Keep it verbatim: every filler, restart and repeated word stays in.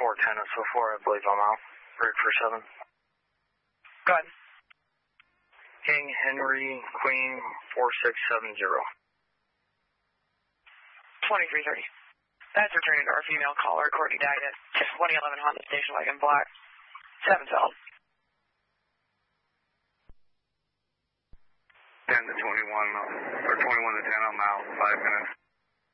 four ten and so four, I believe I'm out. Break for seven. Go ahead. King Henry Queen four six seven zero. twenty-three thirty. That's returning to our female caller. Courtney died at twenty eleven Honda Station Wagon Black. seven twelve. ten to twenty-one, or twenty-one to ten, I'm out. Five minutes.